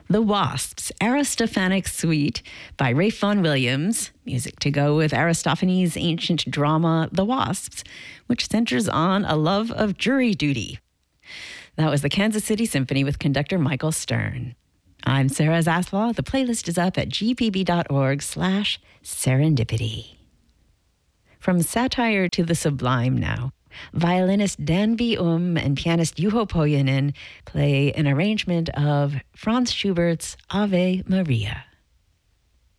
The Wasps' Aristophanic Suite by Ralph Vaughan Williams, music to go with Aristophanes' ancient drama, The Wasps, which centers on a love of jury duty. That was the Kansas City Symphony with conductor Michael Stern. I'm Sarah Zaslaw. The playlist is up at gpb.org/serendipity. From satire to the sublime now. Violinist Danby and pianist Juho Pohjonen play an arrangement of Franz Schubert's Ave Maria.